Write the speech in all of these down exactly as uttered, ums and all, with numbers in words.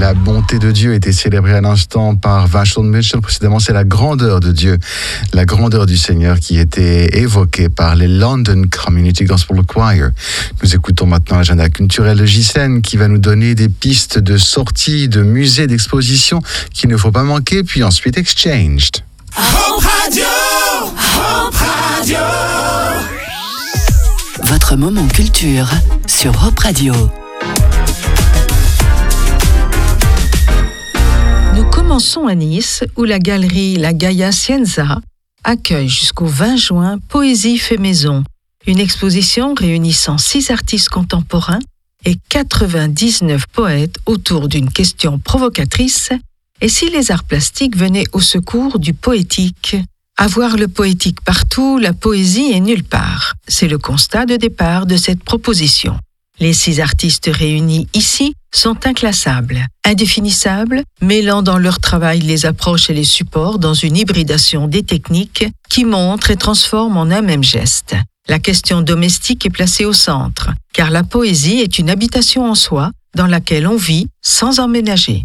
La bonté de Dieu a été célébrée à l'instant par Vachon Mitchell. Précédemment, c'est la grandeur de Dieu, la grandeur du Seigneur qui était évoquée par les London Community Gospel Choir. Nous écoutons maintenant l'agenda culturel de J C N qui va nous donner des pistes de sorties, de musées, d'expositions qu'il ne faut pas manquer, puis ensuite Exchanged. Hope Radio, Hope Radio. Votre moment culture sur Hope Radio. Nous commençons à Nice, où la galerie La Gaia Scienza accueille jusqu'au vingt juin Poésie fait maison, une exposition réunissant six artistes contemporains et quatre-vingt-dix-neuf poètes autour d'une question provocatrice: et si les arts plastiques venaient au secours du poétique? Avoir le poétique partout, la poésie est nulle part. C'est le constat de départ de cette proposition. Les six artistes réunis ici sont inclassables, indéfinissables, mêlant dans leur travail les approches et les supports dans une hybridation des techniques qui montrent et transforment en un même geste. La question domestique est placée au centre, car la poésie est une habitation en soi dans laquelle on vit sans emménager.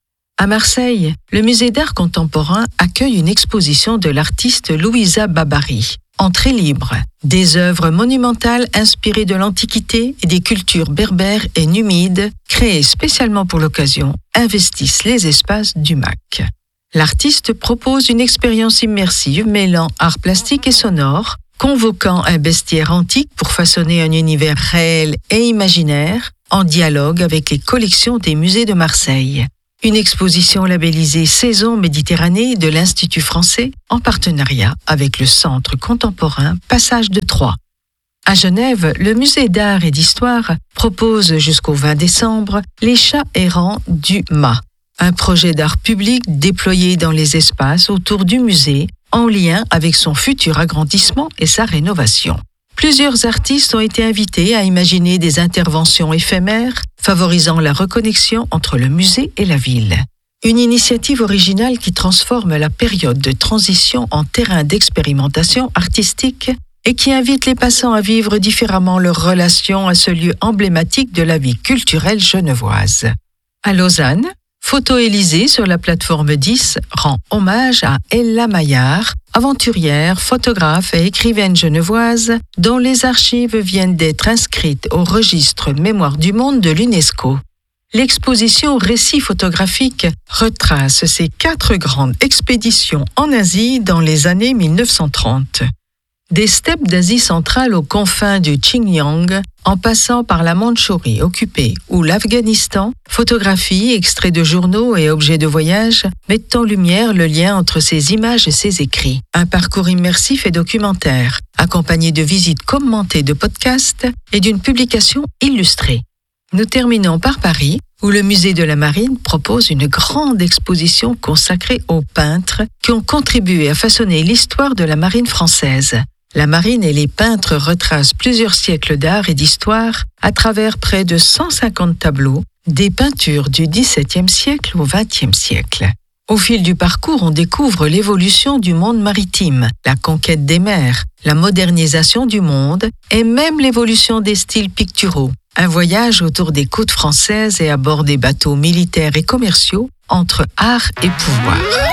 À Marseille, le musée d'art contemporain accueille une exposition de l'artiste Louisa Babary. Entrée libre, des œuvres monumentales inspirées de l'Antiquité et des cultures berbères et numides, créées spécialement pour l'occasion, investissent les espaces du M A C. L'artiste propose une expérience immersive mêlant art plastique et sonore, convoquant un bestiaire antique pour façonner un univers réel et imaginaire, en dialogue avec les collections des musées de Marseille. Une exposition labellisée Saison Méditerranée de l'Institut français en partenariat avec le Centre contemporain Passage de Troyes. À Genève, le musée d'art et d'histoire propose jusqu'au vingt décembre Les chats errants du M A, un projet d'art public déployé dans les espaces autour du musée en lien avec son futur agrandissement et sa rénovation. Plusieurs artistes ont été invités à imaginer des interventions éphémères favorisant la reconnexion entre le musée et la ville. Une initiative originale qui transforme la période de transition en terrain d'expérimentation artistique et qui invite les passants à vivre différemment leur relation à ce lieu emblématique de la vie culturelle genevoise. À Lausanne, Photo Élysée sur la plateforme dix rend hommage à Ella Maillard, aventurière, photographe et écrivaine genevoise dont les archives viennent d'être inscrites au registre Mémoire du monde de l'UNESCO. L'exposition Récits photographiques retrace ces quatre grandes expéditions en Asie dans les années mille neuf cent trente. Des steppes d'Asie centrale aux confins du Xinjiang, en passant par la Mandchourie occupée ou l'Afghanistan, photographies, extraits de journaux et objets de voyage mettent en lumière le lien entre ces images et ces écrits. Un parcours immersif et documentaire, accompagné de visites commentées de podcasts et d'une publication illustrée. Nous terminons par Paris, où le musée de la Marine propose une grande exposition consacrée aux peintres qui ont contribué à façonner l'histoire de la marine française. La marine et les peintres retracent plusieurs siècles d'art et d'histoire à travers près de cent cinquante tableaux, des peintures du dix-septième siècle au vingtième siècle. Au fil du parcours, on découvre l'évolution du monde maritime, la conquête des mers, la modernisation du monde et même l'évolution des styles picturaux. Un voyage autour des côtes françaises et à bord des bateaux militaires et commerciaux entre art et pouvoir.